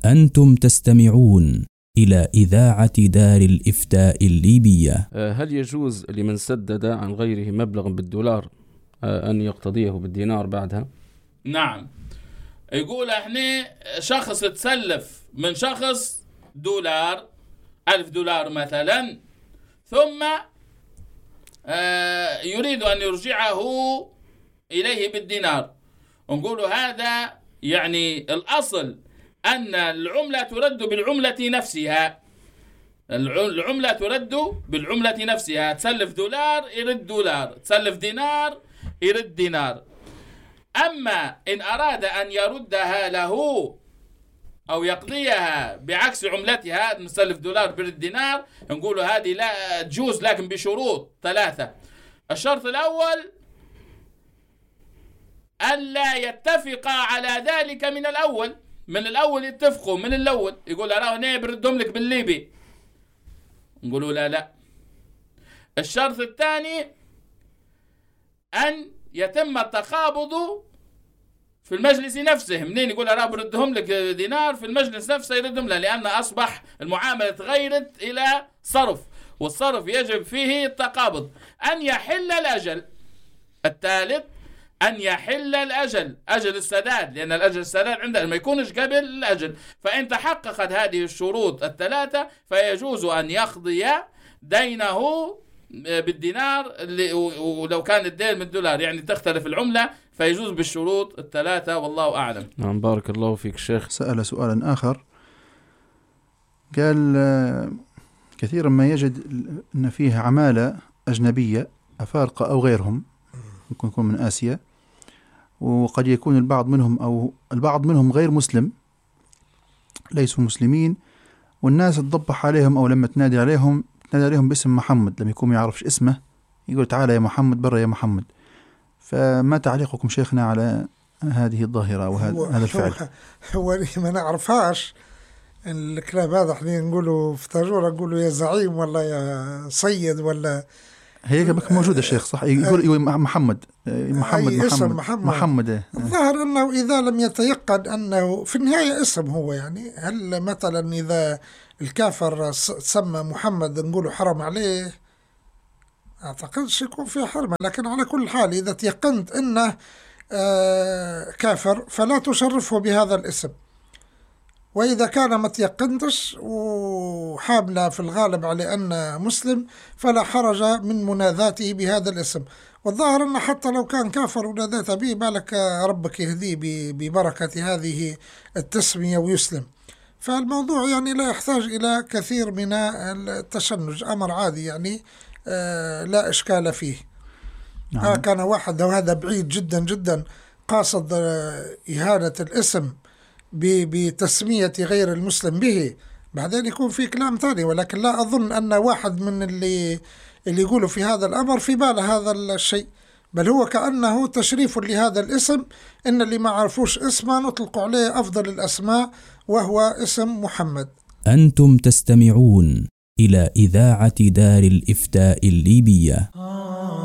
أنتم تستمعون إلى إذاعة دار الإفتاء الليبية. هل يجوز لمن سدد عن غيره مبلغ بالدولار أن يقتضيه بالدينار بعدها؟ نعم، يقول احنا شخص تسلف من شخص دولار، $1000 مثلا، ثم يريد أن يرجعه إليه بالدينار، ونقول هذا يعني الأصل أن العملة ترد بالعملة نفسها. العملة ترد بالعملة نفسها. تسلف دولار يرد دولار، تسلف دينار يرد دينار. أما إن أراد أن يردها له أو يقضيها بعكس عملتها، نسلف دولار برد دينار، نقول هذه لا تجوز، لكن بشروط 3. الشرط الأول ألا يتفقا على ذلك من الأول. من الأول يتفقوا، من الأول يقول أراه هنا بردهم لك بالليبي، نقولوا لا. الشرط الثاني أن يتم التقابض في المجلس نفسه. منين يقول أراه بردهم لك دينار، في المجلس نفسه يردهم له، لأن أصبح المعاملة تغيرت إلى صرف، والصرف يجب فيه التقابض. أن يحل الأجل. الثالث أن يحل الأجل، أجل السداد، لأن الأجل السداد عندنا ما يكونش قبل الأجل. فإن تحققت هذه الشروط 3 فيجوز أن يقضي دينه بالدينار، ولو كان الدين من الدولار يعني تختلف العملة، فيجوز بالشروط 3. والله أعلم. نعم، بارك الله فيك شيخ. سأل سؤالا آخر، قال كثيرا ما يجد أن فيه عمالة أجنبية أفارقة أو غيرهم، ممكن يكون من آسيا، وقد يكون البعض منهم غير مسلم، ليسوا مسلمين، والناس تضبح عليهم أو لما تنادي عليهم باسم محمد، لما يكون ما يعرفش اسمه يقول تعالى يا محمد، برا يا محمد. فما تعليقكم شيخنا على هذه الظاهرة وهذا الفعل؟ هو ما نعرفهاش الكلام هذا. احنا نقولوا في تاجورة نقولوا يا زعيم ولا يا سيد ولا هيك بك موجود الشيخ صح، يقول محمد. الظاهر أنه إذا لم يتيقن أنه في النهاية اسم هو، يعني هل مثلا إذا الكافر سمى محمد نقوله حرم عليه؟ أعتقدش يكون فيه حرمة، لكن على كل حال إذا تيقنت أنه كافر فلا تشرفه بهذا الاسم. وإذا كان ما تيقنتش وحاملة في الغالب على أنه مسلم فلا حرج من مناذاته بهذا الاسم. والظاهر أنه حتى لو كان كافر ونادات به بالك ربك يهديه ببركة هذه التسمية ويسلم. فالموضوع يعني لا يحتاج إلى كثير من التشنج، أمر عادي يعني لا إشكال فيه. نعم. كان واحد وهذا بعيد جدا جدا قاصد إهانة الاسم بتسمية غير المسلم به، بعدين يكون في كلام ثاني. ولكن لا أظن أن واحد من اللي يقولوا في هذا الأمر في باله هذا الشيء، بل هو كأنه تشريف لهذا الاسم. إن اللي ما عرفوش اسمه نطلق عليه أفضل الأسماء وهو اسم محمد. أنتم تستمعون إلى إذاعة دار الإفتاء الليبية.